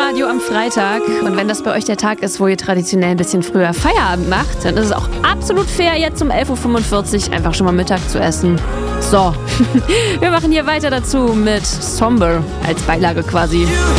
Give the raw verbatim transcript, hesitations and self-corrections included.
Radio am Freitag. Und wenn das bei euch der Tag ist, wo ihr traditionell ein bisschen früher Feierabend macht, dann ist es auch absolut fair, jetzt um elf Uhr fünfundvierzig einfach schon mal Mittag zu essen. So, wir machen hier weiter dazu mit Somber als Beilage quasi.